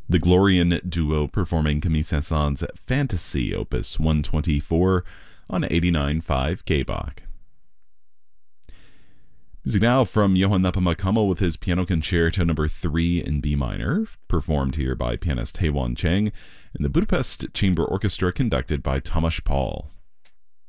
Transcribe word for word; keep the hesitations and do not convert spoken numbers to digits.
The Glorian Duo performing Camille Saint-Saëns' Fantasy, Opus one twenty-four, on eighty-nine point five K-Bach. Music now from Johann Nepomuk Hummel with his Piano Concerto number three in B minor, performed here by pianist Haewon Chang, and the Budapest Chamber Orchestra conducted by Tamás Paul.